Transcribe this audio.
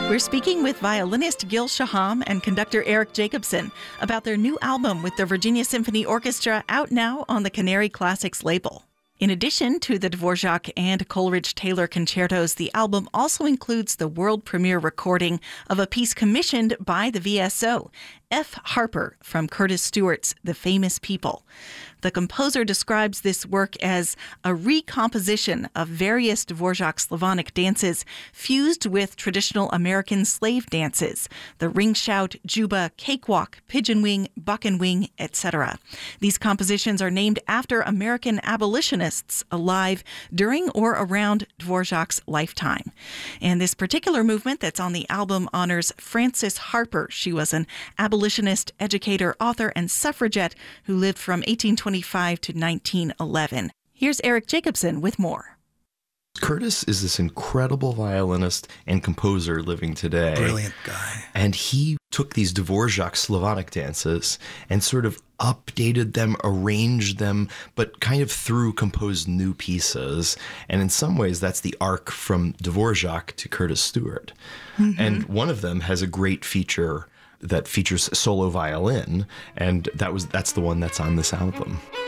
We're speaking with violinist Gil Shaham and conductor Eric Jacobson about their new album with the Virginia Symphony Orchestra, out now on the Canary Classics label. In addition to the Dvorak and Coleridge-Taylor concertos, the album also includes the world premiere recording of a piece commissioned by the VSO, F. Harper, from Curtis Stewart's The Famous People. The composer describes this work as a recomposition of various Dvorak Slavonic dances fused with traditional American slave dances, the ring shout, juba, cakewalk, pigeon wing, buck and wing, etc. These compositions are named after American abolitionists alive during or around Dvorak's lifetime. And this particular movement that's on the album honors Frances Harper. She was an abolitionist, educator, author, and suffragette who lived from 1825 to 1911. Here's Eric Jacobson with more. Curtis is this incredible violinist and composer living today. Brilliant guy. And he took these Dvorak Slavonic dances and sort of updated them, arranged them, but kind of composed new pieces. And in some ways, that's the arc from Dvorak to Curtis Stewart. Mm-hmm. And one of them has a great feature that features solo violin, and that's the one that's on this album.